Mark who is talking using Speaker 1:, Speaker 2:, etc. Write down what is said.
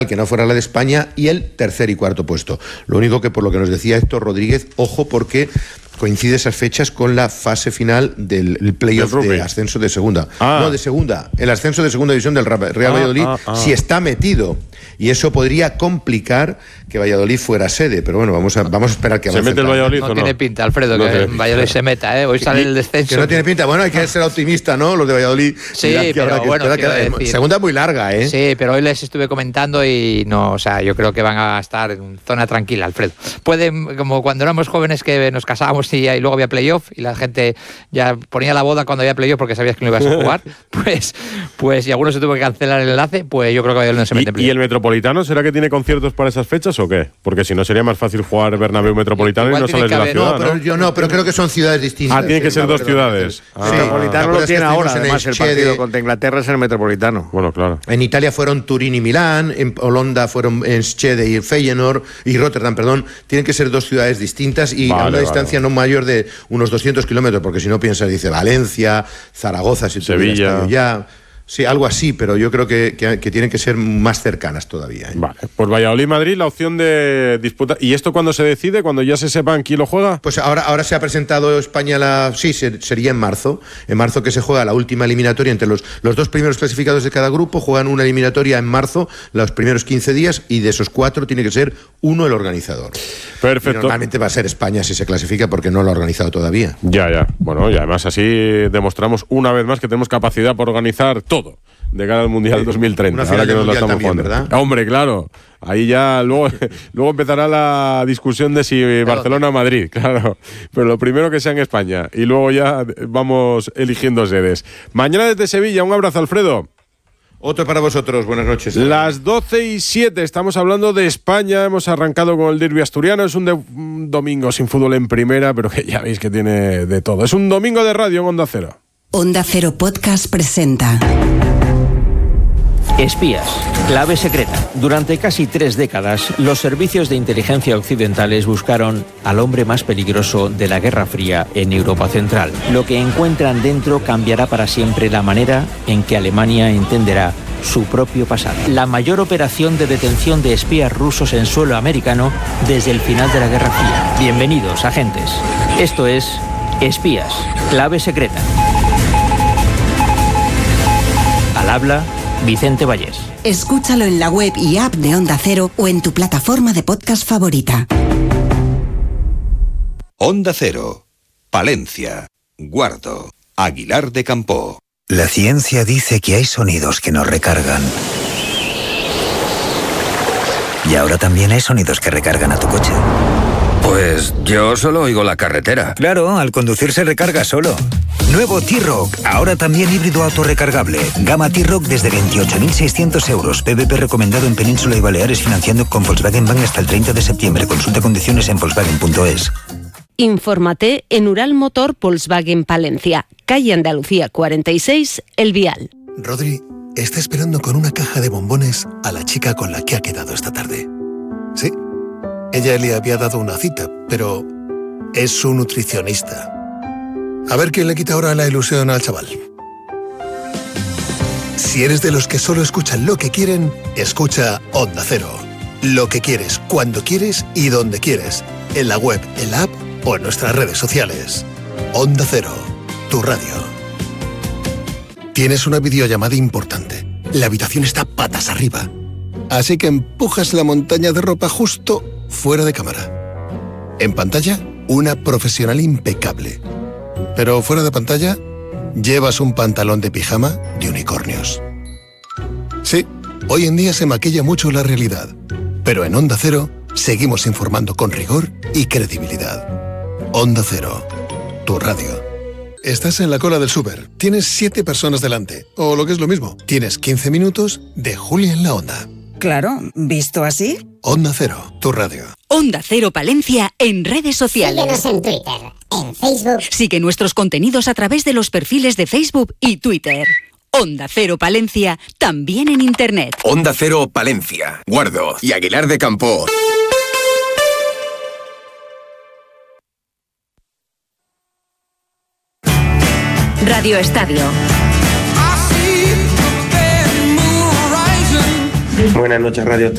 Speaker 1: que no fuera la de España, y el tercer y cuarto puesto. Lo único que, por lo que nos decía Héctor Rodríguez, ojo, porque coincide esas fechas con la fase final del playoff de ascenso de segunda. No, de segunda. El ascenso de segunda división del Real Valladolid si está metido. Y eso podría complicar que Valladolid fuera sede. Pero bueno, vamos a esperar que avance.
Speaker 2: ¿Se mete el Valladolid o no?
Speaker 3: No tiene pinta, Alfredo,
Speaker 2: no
Speaker 3: que Valladolid se meta, ¿eh? Hoy sale el descenso.
Speaker 1: Que no tiene pinta. Bueno, hay que ser optimista, ¿no? Los de Valladolid.
Speaker 3: Sí, pero bueno,
Speaker 1: segunda muy larga, ¿eh?
Speaker 3: Sí, pero hoy les estuve comentando y no, o sea, yo creo que van a estar en zona tranquila, Alfredo. Pueden, como cuando éramos jóvenes que nos casábamos y luego había playoff y la gente ya ponía la boda cuando había playoff porque sabías que no ibas a jugar, pues y algunos se tuvo que cancelar el enlace, pues yo creo que Valladolid no se mete en playoff.
Speaker 2: ¿Y el Metropolitano será que tiene conciertos para esas fechas o qué? Porque si no sería más fácil jugar Bernabéu Metropolitano y no sales de la ciudad, ¿no?
Speaker 1: Pero creo que son ciudades distintas.
Speaker 2: Tienen que ser dos ciudades.
Speaker 4: El Metropolitano lo tiene ahora, además el partido contra Inglaterra es el Metropolitano.
Speaker 2: Bueno, claro.
Speaker 1: En Italia fueron Turín y Milán, en Holanda fueron Enschede y Feyenoord y Rotterdam, perdón. Tienen que ser dos ciudades distintas y a una distancia no mayor de unos 200 kilómetros, porque si no piensas, dice Valencia, Zaragoza, si
Speaker 2: Sevilla.
Speaker 1: Ya. Sí, algo así, pero yo creo que tienen que ser más cercanas todavía, ¿eh?
Speaker 2: Vale, pues Valladolid-Madrid, la opción de disputar. ¿Y esto cuándo se decide? ¿Cuando ya se sepan quién lo juega?
Speaker 1: Pues ahora se ha presentado España sería en marzo. En marzo que se juega la última eliminatoria entre los dos primeros clasificados de cada grupo. Juegan una eliminatoria en marzo, los primeros 15 días, y de esos 4 tiene que ser uno el organizador.
Speaker 2: Perfecto.
Speaker 1: Y normalmente va a ser España si se clasifica porque no lo ha organizado todavía.
Speaker 2: Ya. Bueno, y además así demostramos una vez más que tenemos capacidad para organizar todo de cara al Mundial 2030.
Speaker 1: Ahora que nos lo estamos
Speaker 2: también,
Speaker 1: jugando, ¿verdad?
Speaker 2: Hombre, claro. Ahí ya luego empezará la discusión de si Barcelona o Madrid, claro. Pero lo primero que sea en España y luego ya vamos eligiendo sedes. Mañana desde Sevilla, un abrazo, Alfredo.
Speaker 1: Otro para vosotros, buenas noches.
Speaker 2: Las 12:07, estamos hablando de España, hemos arrancado con el derbi asturiano, es un domingo sin fútbol en primera, pero que ya veis que tiene de todo. Es un domingo de radio en Onda Cero.
Speaker 5: Onda Cero Podcast presenta
Speaker 6: Espías, clave secreta. Durante casi 3 décadas, los servicios de inteligencia occidentales buscaron al hombre más peligroso de la Guerra Fría en Europa Central. Lo que encuentran dentro cambiará para siempre la manera en que Alemania entenderá su propio pasado. La mayor operación de detención de espías rusos en suelo americano desde el final de la Guerra Fría. Bienvenidos, agentes. Esto es Espías, clave secreta. Al habla Vicente Vallés.
Speaker 5: Escúchalo en la web y app de Onda Cero o en tu plataforma de podcast favorita.
Speaker 7: Onda Cero, Palencia, Guardo, Aguilar de Campoo.
Speaker 8: La ciencia dice que hay sonidos que nos recargan. Y ahora también hay sonidos que recargan a tu coche.
Speaker 7: Pues yo solo oigo la carretera.
Speaker 8: Claro, al conducir se recarga solo. Nuevo T-Roc, ahora también híbrido autorrecargable. Gama T-Roc desde 28.600 euros. PVP recomendado en Península y Baleares, financiando con Volkswagen Bank hasta el 30 de septiembre. Consulta condiciones en volkswagen.es.
Speaker 9: Infórmate en Ural Motor Volkswagen Palencia, calle Andalucía 46, El Vial.
Speaker 10: Rodri está esperando con una caja de bombones a la chica con la que ha quedado esta tarde. ¿Sí? Ella le había dado una cita, pero es su nutricionista. A ver quién le quita ahora la ilusión al chaval. Si eres de los que solo escuchan lo que quieren, escucha Onda Cero. Lo que quieres, cuando quieres y donde quieres. En la web, en la app o en nuestras redes sociales. Onda Cero, tu radio. Tienes una videollamada importante. La habitación está patas arriba. Así que empujas la montaña de ropa justo fuera de cámara. En pantalla, una profesional impecable. Pero fuera de pantalla, llevas un pantalón de pijama de unicornios. Sí, hoy en día se maquilla mucho la realidad. Pero en Onda Cero, seguimos informando con rigor y credibilidad. Onda Cero, tu radio. Estás en la cola del súper, tienes 7 personas delante. O lo que es lo mismo, tienes 15 minutos de Julia en la Onda.
Speaker 11: Claro, ¿visto así?
Speaker 10: Onda Cero, tu radio.
Speaker 9: Onda Cero Palencia en redes sociales.
Speaker 12: Síguenos en Twitter, en Facebook.
Speaker 9: Sigue nuestros contenidos a través de los perfiles de Facebook y Twitter. Onda Cero Palencia, también en Internet.
Speaker 7: Onda Cero Palencia, Guardo y Aguilar de Campoo.
Speaker 9: Radio Estadio.
Speaker 13: Buenas noches, Radio